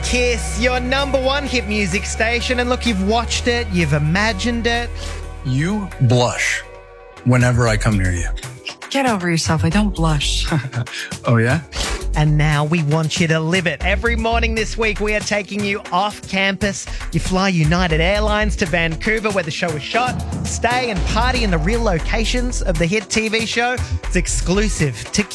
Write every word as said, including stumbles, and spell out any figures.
Kiss, your number one hit music station. And look, you've watched it, you've imagined it. You blush whenever I come near you. Get over yourself. I don't blush. Oh, yeah? And now we want you to live it. Every morning this week, we are taking you off campus. You fly United Airlines to Vancouver, where the show is shot. Stay and party in the real locations of the hit T V show. It's exclusive to